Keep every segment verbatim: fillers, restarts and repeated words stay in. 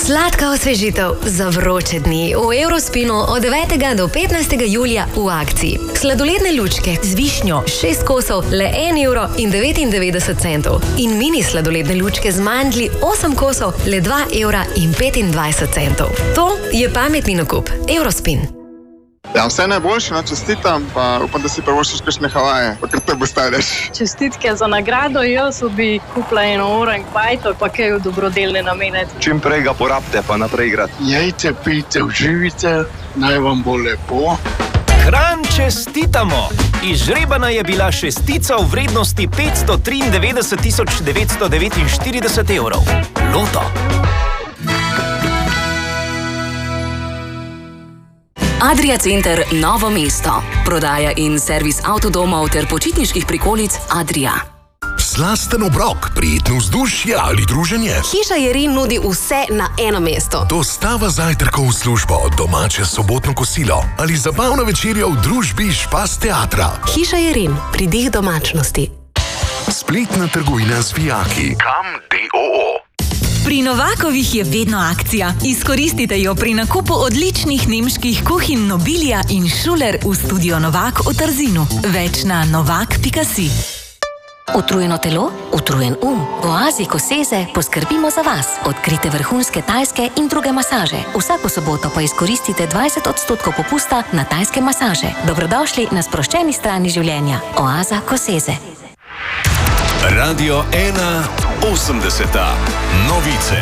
Sladka osvežitev za vroče dni v Eurospinu od devetega do petnajstega julija v akciji. Sladoledne lučke z višnjo šest kosov le en evro in devetindevetdeset centov in mini sladoledne lučke z mandlji osem kosov le dva evra in petindvajset centov. To je pametni nakup. Eurospin. Ja, vse najboljše, no, čestitam, pa upam, da si prvoščiš kakšne Havaje, pa kar te postavljaš. Čestitke za nagrado, jaz bi kupila eno orang bajto, pa kaj v dobrodelne namene. Čim prej ga porabite, pa naprej igrati. Jejte, pijte, uživite, naj vam bo lepo. Kranj čestitamo! Izžrebana je bila šestica v vrednosti petsto triindevetdeset tisoč devetsto devetinštirideset evrov. Loto. Adria Center Novo mesto. Prodaja in servis avtodomov ter počitniških prikolic Adria. Slasten obrok, prijetno vzdušje ali druženje. Hiša Jerin nudi vse na eno mesto. Dostava zajtrkov v službo, domače sobotno kosilo ali zabavna večerja v družbi Špas teatra. Hiša Jerin, pridih domačnosti. Spletna trgovina z vijaki. Kam D O O. Pri Novakovih je vedno akcija. Izkoristite jo pri nakupu odličnih nemških kuhinj Nobilia in Schuler v studio Novak v Trzinu. Več na novak pika si. Utrujeno telo, utrujen um. V Oazi Koseze poskrbimo za vas. Odkrite vrhunske tajske in druge masaže. Vsako soboto pa izkoristite dvajset odstotkov popusta na tajske masaže. Dobrodošli na sproščeni strani življenja. Oaza Koseze. Radio ena osemdeseta. Novice.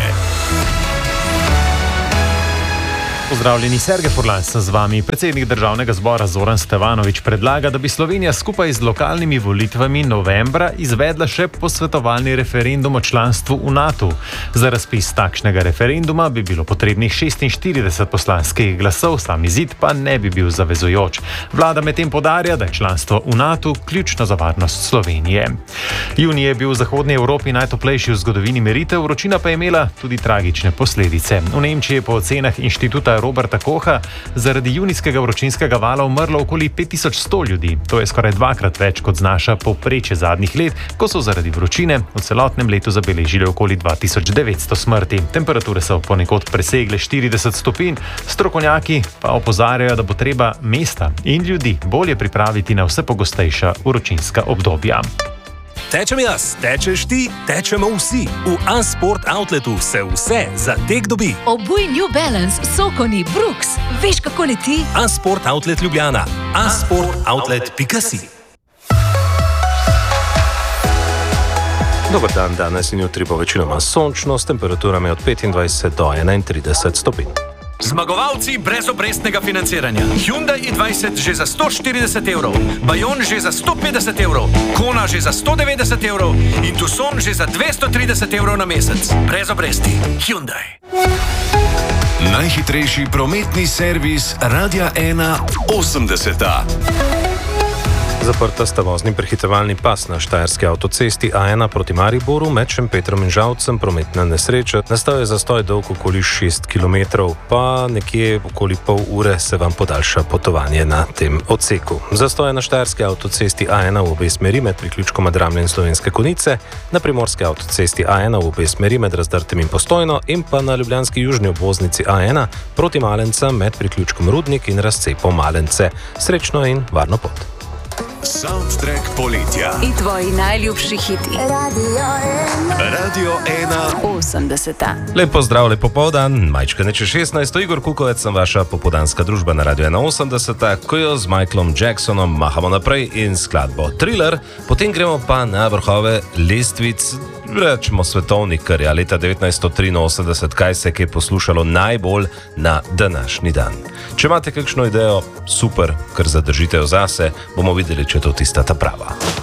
Pozdravljeni, Sergej Furlan sem z vami. Predsednik državnega zbora Zoran Stevanović predlaga, da bi Slovenija skupaj z lokalnimi volitvami novembra izvedla še posvetovalni referendum o članstvu v NATO. Za razpis takšnega referenduma bi bilo potrebnih šestinštirideset poslanskih glasov, sam izid pa ne bi bil zavezujoč. Vlada medtem poudarja, da je članstvo v NATO ključno za varnost Slovenije. Junij je bil v zahodnji Evropi najtoplejši v zgodovini meritev, vročina pa je imela tudi tragične posledice. V Nemčiji je po ocenah inštituta Roberta Koha zaradi junijskega vročinskega vala umrlo okoli pet tisoč sto ljudi. To je skoraj dvakrat več, kot znaša povprečje zadnjih let, ko so zaradi vročine v celotnem letu zabeležili okoli dva tisoč devetsto smrti. Temperature so ponekod presegle štirideset stopinj, strokovnjaki pa opozarjajo, da bo treba mesta in ljudi bolje pripraviti na vse pogostejša vročinska obdobja. Tečem jaz, tečeš ti, tečemo vsi. V Unsport Outletu se vse za tek dobi. Obuj New Balance, Sokoni, Brooks. Veš, kako leti? Unsport Outlet Ljubljana. unsport outlet pika si. Dobar dan, danes in jutri bo večinoma sončno, s temperaturami od petindvajset do enaintrideset stopinj. Zmagovalci brezobrestnega financiranja. Hyundai i dvajset že za sto štirideset evrov, Bayon že za sto petdeset evrov, Kona že za sto devetdeset evrov in Tucson že za dvesto trideset evrov na mesec. Brez obresti. Hyundai. Najhitrejši prometni servis Radia ena osemdeseta. Zaprta sta vozni prehitevalni pas na štajerski avtocesti A ena proti Mariboru med Šempetrom in Žalcem, prometna nesreča. Nastal je zastoj dolg okoli šest kilometrov, pa nekje okoli pol ure se vam podaljša potovanje na tem odseku. Zastoj na štajerski avtocesti A ena v obe smeri med priključkom Dramlje in Slovenske Konjice, na primorski avtocesti A ena v obe smeri med Razdrtem in Postojno in pa na ljubljanski južni obvoznici A ena proti Malencem med priključkom Rudnik in razcepom Malence. Srečno in varno pot. Soundtrack poletja. In tvoji najljubši hiti. Radio ena osemdeseta. Lep pozdrav, lep popoldan, majčka neče šestnajst, Igor Kukovec sem vaša popoldanska družba na Radio ena osemdeseta, ko jo z Michaelom Jacksonom mahamo naprej in skladbo Thriller, potem gremo pa na vrhove lestvic, rečemo svetovnih, kar je leta devetnajststo triinosemdeset, kaj se je poslušalo najbolj na današnji dan. Če imate kakšno idejo, super, kar zadržite jo zase, bomo videli, če je to tista ta prava.